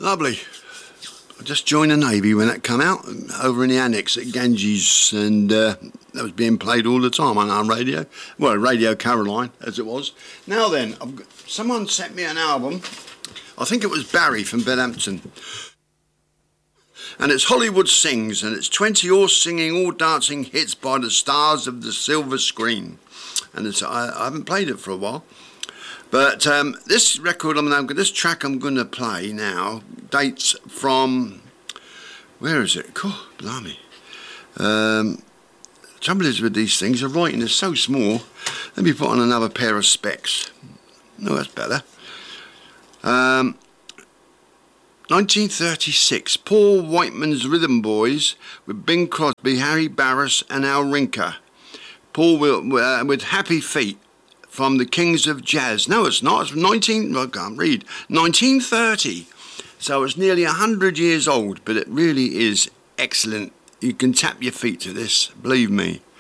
Lovely. I just joined the Navy when that come out, over in the annex at Ganges, and that was being played all the time on our radio. Well, Radio Caroline, as it was. Now then, someone sent me an album. I think it was Barry from Bedhampton. And it's Hollywood Sings, and it's 20 all singing, all dancing hits by the stars of the silver screen. And I haven't played it for a while. But this track I'm going to play now dates from, where is it? Oh, blimey. Trouble is with these things, the writing is so small. Let me put on another pair of specs. No, that's better. 1936, Paul Whiteman's Rhythm Boys with Bing Crosby, Harry Barris and Al Rinker. Paul with Happy Feet from the Kings of Jazz. No, it's not. It's from 1930. So it's nearly 100 years old, but it really is excellent. You can tap your feet to this, believe me.